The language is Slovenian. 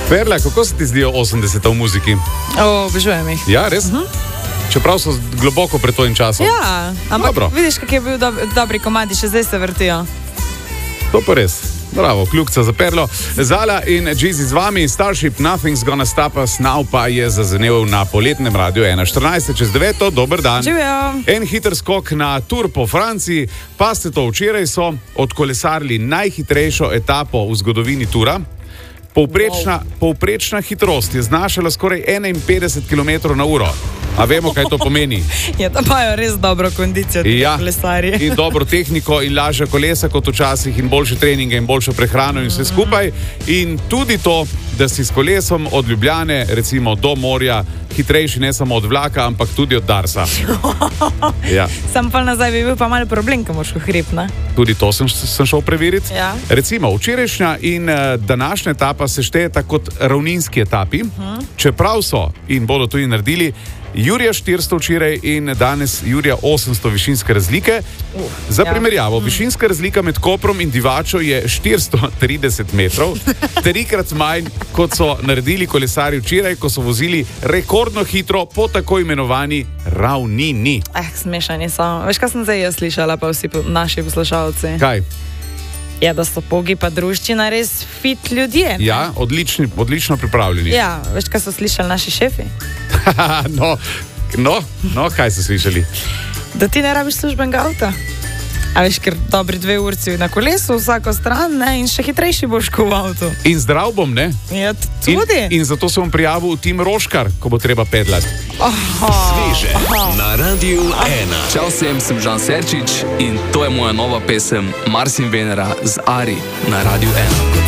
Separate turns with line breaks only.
Perla, kako se ti zdijo 80 v muziki?
Obožujem jih.
Ja, res? Čeprav so globoko pred tvojim časom.
Ja, ampak
Dobro.
vidiš, kak je bil dobri komadi, še zdaj se vrtijo.
To pa res. Bravo, kljukca za Perlo. Zala in Jeezy z vami, Starship Nothing's Gonna Stop Us Now pa je zazvenel na poletnem radiju 1.14:09. Dober dan.
Živijo.
En hiter skok na tur po Franciji, pa ste to včeraj so odkolesarili najhitrejšo etapo v zgodovini tura. Povprečna hitrost je znašala skoraj 51 km/h. A vemo, kaj to pomeni?
Ja, da imajo res dobro kondicijo, ti kolesarji.
In dobro tehniko, in lažja kolesa kot včasih, in boljše treninge, in boljšo prehrano in vse skupaj. In tudi to, da si s kolesom od Ljubljane, recimo do morja, hitrejši ne samo od vlaka, ampak tudi od Darsa. Ja.
Sam pa nazaj bi bil pa malo problem, ko moš v hrib, ne?
Tudi to sem šel preveriti.
Ja.
Recimo, včerajšnja in današnja etapa se štejeta kot ravninski etapi, čeprav so in bodo to in naredili Jurija 400 včeraj in danes Jurija 800 višinske razlike. Za primerjavo, višinska razlika med Koprom in Divačo je 430 metrov, trikrat manj, kot so naredili kolesarji včeraj, ko so vozili rekordno hitro po tako imenovani ravnini.
Smešani so. Veš, kaj sem zdaj jaz slišala, pa vsi naši poslušalci?
Kaj?
Ja, da so Pogi pa druščina res fit ljudje.
Ja, odlično pripravljeni.
Ja, veš, kaj so slišali naši šefi?
No, kaj so slišali?
Da ti ne rabiš službenega avta. A veš, ker dobri 2 urci na kolesu, vsako stran, ne, in še hitrejši boš kot v avtu.
In zdrav bom, ne?
Ja, tudi.
In zato se bom prijavil v tim Roškar, ko bo treba pedlati.
Sveže na Radiu 1.
Čau vsem, sem Žan Serčič in to je moja nova pesem Mars in Venera z Ari na Radiu 1.